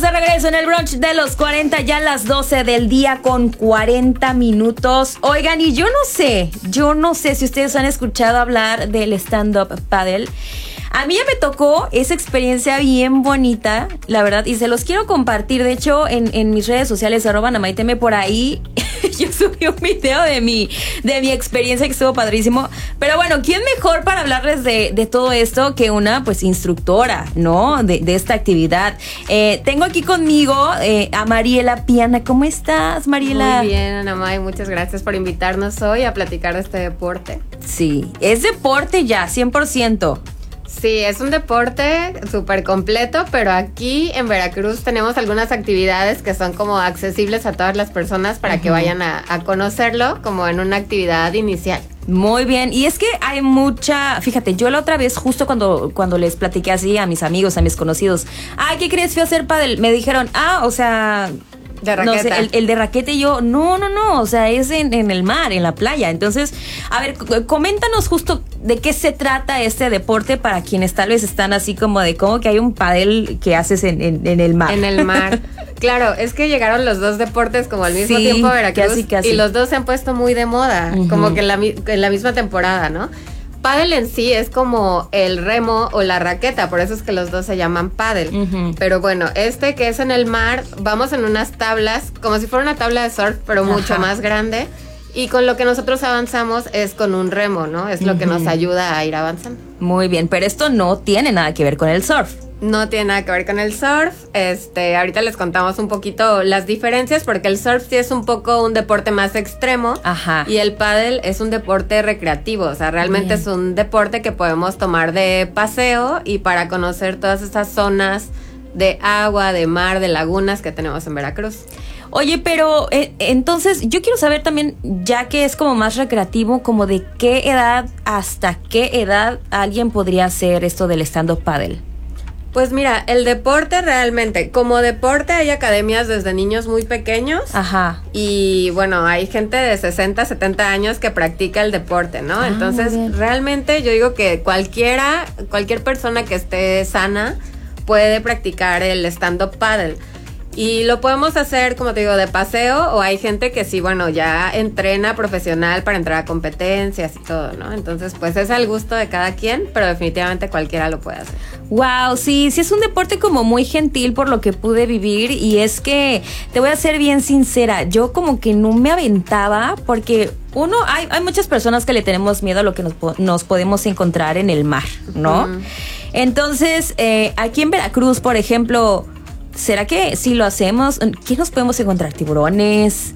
de regreso en el brunch de los 40, ya a las 12 del día con 40 minutos. Oigan, y yo no sé si ustedes han escuchado hablar del stand-up paddle. A mí ya me tocó esa experiencia bien bonita, la verdad, y se los quiero compartir. De hecho, en mis redes sociales, @namaiteme, por ahí, yo subí un video de mi experiencia que estuvo padrísimo. Pero bueno, ¿quién mejor para hablarles de todo esto que una, pues, instructora, ¿no? De esta actividad. Tengo aquí conmigo a Mariela Piana. ¿Cómo estás, Mariela? Muy bien, Ana May, muchas gracias por invitarnos hoy a platicar de este deporte. Sí, es deporte ya, 100%. Sí, es un deporte súper completo, pero aquí en Veracruz tenemos algunas actividades que son como accesibles a todas las personas para que vayan a conocerlo como en una actividad inicial. Muy bien, y es que hay fíjate, yo la otra vez justo cuando les platiqué así a mis amigos, a mis conocidos, ¿qué crees? Fui a hacer pádel, me dijeron, o sea... De raqueta. No sé, el de raqueta, y yo, no, o sea, es en el mar, en la playa. Entonces, a ver, coméntanos justo de qué se trata este deporte para quienes tal vez están así como de cómo que hay un pádel que haces en el mar. En el mar. Claro, es que llegaron los dos deportes como al mismo tiempo a Veracruz, casi. Y los dos se han puesto muy de moda, como que en la misma temporada, ¿no? Pádel en sí es como el remo o la raqueta, por eso es que los dos se llaman pádel. Pero bueno, que es en el mar, vamos en unas tablas, como si fuera una tabla de surf, pero mucho más grande. Y con lo que nosotros avanzamos es con un remo, ¿no? Es lo que nos ayuda a ir avanzando. Muy bien, pero esto no tiene nada que ver con el surf. No tiene nada que ver con el surf. Ahorita les contamos un poquito las diferencias, porque el surf sí es un poco un deporte más extremo. Ajá. Y el pádel es un deporte recreativo. O sea, realmente es un deporte que podemos tomar de paseo y para conocer todas esas zonas de agua, de mar, de lagunas que tenemos en Veracruz. Oye, pero entonces yo quiero saber también, ya que es como más recreativo, como de qué edad hasta qué edad alguien podría hacer esto del stand-up paddle. Pues mira, el deporte realmente, como deporte hay academias desde niños muy pequeños. Ajá. Y bueno, hay gente de 60, 70 años que practica el deporte, ¿no? Entonces, realmente yo digo que cualquier persona que esté sana puede practicar el stand-up paddle. Y lo podemos hacer, como te digo, de paseo, o hay gente que sí, bueno, ya entrena profesional para entrar a competencias y todo, ¿no? Entonces, pues es al gusto de cada quien, pero definitivamente cualquiera lo puede hacer. Wow, sí es un deporte como muy gentil por lo que pude vivir, y es que te voy a ser bien sincera, yo como que no me aventaba porque hay muchas personas que le tenemos miedo a lo que nos podemos encontrar en el mar, ¿no? Entonces, aquí en Veracruz, por ejemplo, ¿será que si lo hacemos, qué nos podemos encontrar? ¿Tiburones?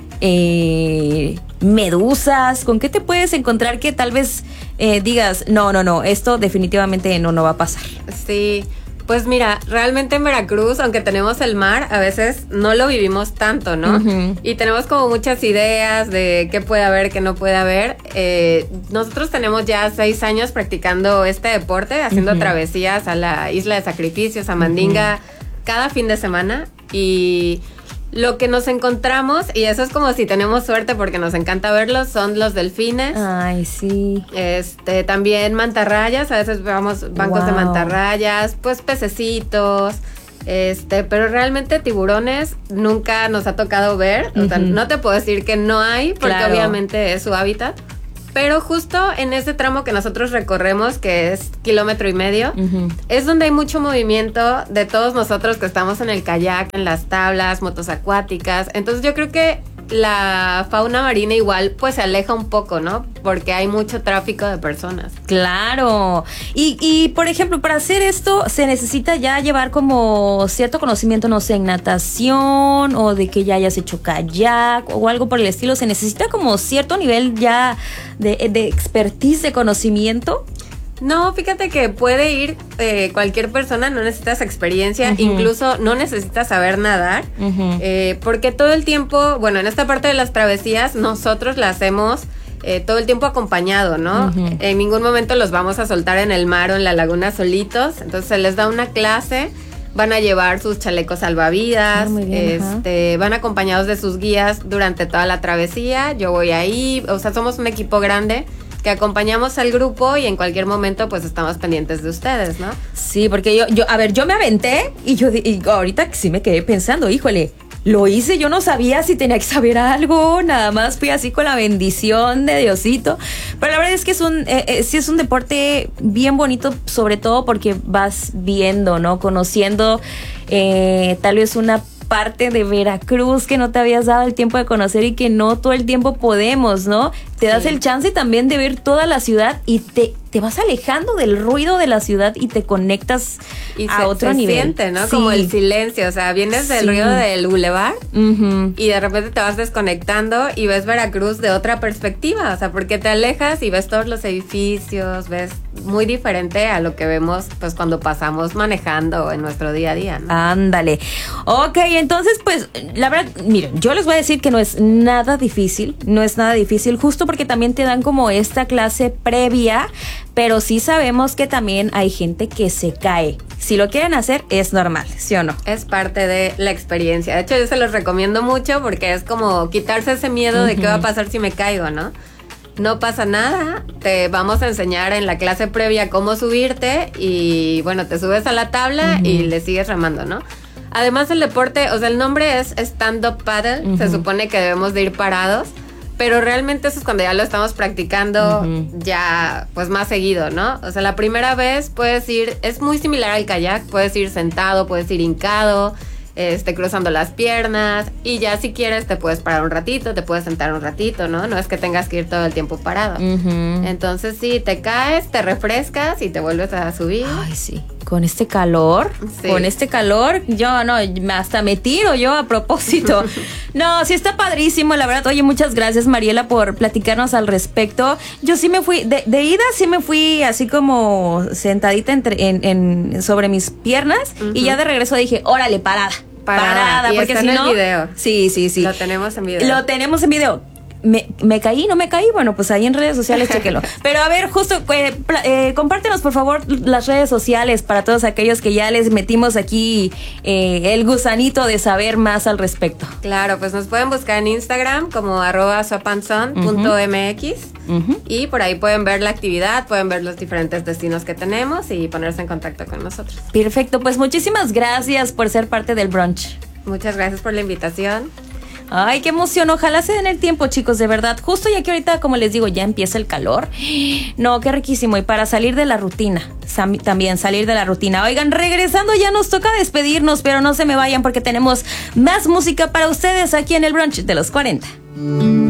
¿Medusas? ¿Con qué te puedes encontrar que tal vez digas, no, esto definitivamente no va a pasar? Sí, pues mira, realmente en Veracruz, aunque tenemos el mar, a veces no lo vivimos tanto, ¿no? Y tenemos como muchas ideas de qué puede haber, qué no puede haber. Nosotros tenemos ya 6 años practicando este deporte, haciendo travesías a la Isla de Sacrificios, a Mandinga, cada fin de semana, y lo que nos encontramos, y eso es como si tenemos suerte porque nos encanta verlos, son los delfines. Ay, sí. También mantarrayas, a veces vemos bancos de mantarrayas, pues pececitos, pero realmente tiburones nunca nos ha tocado ver. O sea, no te puedo decir que no hay, porque obviamente es su hábitat. Pero justo en ese tramo que nosotros recorremos, que es 1,5 kilómetros, es donde hay mucho movimiento de todos nosotros que estamos en el kayak, en las tablas, motos acuáticas. Entonces yo creo que la fauna marina igual pues se aleja un poco, ¿no? Porque hay mucho tráfico de personas. Claro. Y por ejemplo, para hacer esto se necesita ya llevar como cierto conocimiento, no sé, en natación, o de que ya hayas hecho kayak o algo por el estilo. ¿Se necesita como cierto nivel ya de expertise, de conocimiento? No, fíjate que puede ir cualquier persona, no necesitas experiencia, incluso no necesitas saber nadar, porque todo el tiempo, bueno, en esta parte de las travesías nosotros la hacemos todo el tiempo acompañado, ¿no? En ningún momento los vamos a soltar en el mar o en la laguna solitos, entonces se les da una clase, van a llevar sus chalecos salvavidas, van acompañados de sus guías durante toda la travesía. Yo voy ahí, o sea, somos un equipo grande que acompañamos al grupo y en cualquier momento pues estamos pendientes de ustedes, ¿no? Sí, porque yo me aventé y ahorita sí me quedé pensando, híjole, lo hice, yo no sabía si tenía que saber algo, nada más fui así con la bendición de Diosito. Pero la verdad es que sí es un deporte bien bonito, sobre todo porque vas viendo, ¿no? Conociendo tal vez una parte de Veracruz que no te habías dado el tiempo de conocer y que no todo el tiempo podemos, ¿no? Te das el chance también de ver toda la ciudad y te vas alejando del ruido de la ciudad y te conectas a otro nivel. Se siente, ¿no? Sí. Como el silencio, o sea, vienes del ruido del bulevar y de repente te vas desconectando y ves Veracruz de otra perspectiva, o sea, porque te alejas y ves todos los edificios, ves muy diferente a lo que vemos pues cuando pasamos manejando en nuestro día a día, ¿no? Ándale. Ok, entonces pues la verdad, miren, yo les voy a decir que no es nada difícil, justo porque también te dan como esta clase previa, pero sí sabemos que también hay gente que se cae. Si lo quieren hacer, es normal, ¿sí o no? Es parte de la experiencia. De hecho, yo se los recomiendo mucho porque es como quitarse ese miedo de qué va a pasar si me caigo, ¿no? No pasa nada, te vamos a enseñar en la clase previa cómo subirte y bueno, te subes a la tabla y le sigues remando, ¿no? Además el deporte, o sea, el nombre es stand-up paddle, se supone que debemos de ir parados, pero realmente eso es cuando ya lo estamos practicando ya pues más seguido, ¿no? O sea, la primera vez puedes ir, es muy similar al kayak, puedes ir sentado, puedes ir hincado, cruzando las piernas y ya si quieres te puedes parar un ratito, te puedes sentar un ratito, ¿no? No es que tengas que ir todo el tiempo parado. Entonces sí, te caes, te refrescas y te vuelves a subir. Ay, sí. Con este calor, yo no, hasta me tiro yo a propósito. No, sí está padrísimo, la verdad. Oye, muchas gracias, Mariela, por platicarnos al respecto. Yo sí me fui, de ida sí me fui así como sentadita sobre mis piernas y ya de regreso dije, órale, parada, y porque está si en no, el video. Sí. Lo tenemos en video. ¿Me caí? ¿No me caí? Bueno, pues ahí en redes sociales chéquelo. Pero a ver, justo, compártenos por favor las redes sociales para todos aquellos que ya les metimos aquí el gusanito de saber más al respecto. Claro, pues nos pueden buscar en Instagram como @swapanson.mx y por ahí pueden ver la actividad, pueden ver los diferentes destinos que tenemos y ponerse en contacto con nosotros. Perfecto, pues muchísimas gracias por ser parte del brunch. Muchas gracias por la invitación. Ay, qué emoción, ojalá se den el tiempo, chicos, de verdad. Justo ya que ahorita, como les digo, ya empieza el calor. No, qué riquísimo. Y para salir de la rutina, también salir de la rutina. Oigan, regresando ya nos toca despedirnos, pero no se me vayan porque tenemos más música para ustedes aquí en el brunch de los 40.